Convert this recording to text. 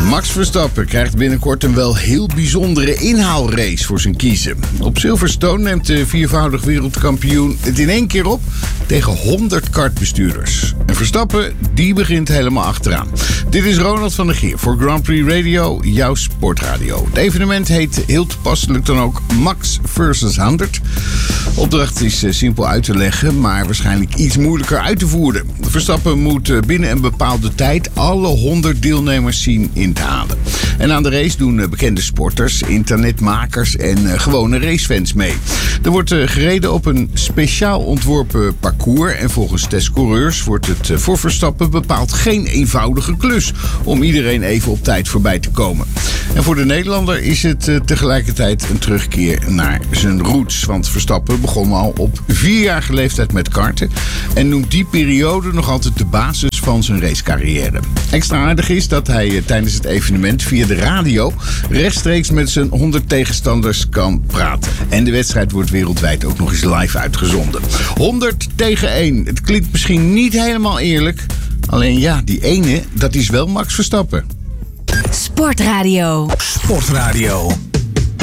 Max Verstappen krijgt binnenkort een wel heel bijzondere inhaalrace voor zijn kiezen. Op Silverstone neemt de viervoudig wereldkampioen het in één keer op tegen 100 kartbestuurders. En Verstappen, die begint helemaal achteraan. Dit is Ronald van der Geer voor Grand Prix Radio, jouw sportradio. Het evenement heet heel toepasselijk dan ook Max vs. 100. De opdracht is simpel uit te leggen, maar waarschijnlijk iets moeilijker uit te voeren. Verstappen moet binnen een bepaalde tijd alle 100 deelnemers zien in te halen. En aan de race doen bekende sporters, internetmakers en gewone racefans mee. Er wordt gereden op een speciaal ontworpen parcours en volgens testcoureurs wordt het voor Verstappen bepaald geen eenvoudige klus om iedereen even op tijd voorbij te komen. En voor de Nederlander is het tegelijkertijd een terugkeer naar zijn roots, want Verstappen begon al op 4-jarige leeftijd met karten en noemt die periode nog altijd de basis van zijn racecarrière. Extra aardig is dat hij tijdens het evenement via de radio rechtstreeks met zijn 100 tegenstanders kan praten. En de wedstrijd wordt wereldwijd ook nog eens live uitgezonden. 100 tegen 1. Het klinkt misschien niet helemaal eerlijk. Alleen ja, die ene, dat is wel Max Verstappen. Sportradio. Sportradio.